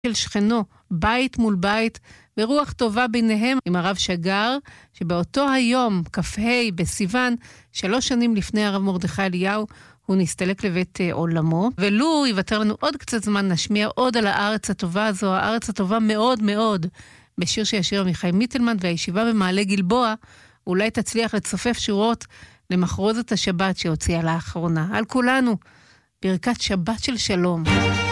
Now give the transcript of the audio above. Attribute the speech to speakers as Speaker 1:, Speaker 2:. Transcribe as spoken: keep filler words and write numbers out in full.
Speaker 1: של שכנו, בית מול בית, ורוח טובה ביניהם עם הרב שגר, שבאותו היום, כ"ה בסיוון, שלוש שנים לפני הרב מרדכי אליהו, הוא נסתלק לבית עולמו, ולו יוותר לנו עוד קצת זמן, נשמיע עוד על הארץ הטובה הזו, הארץ הטובה מאוד מאוד, בשיר שישיר עמיחי מיטלמן, והישיבה במעלה גלבוע, אולי תצליח לצופף שורות למחרוזת השבת שהוציאה לאחרונה. על כולנו, ברכת שבת של שלום.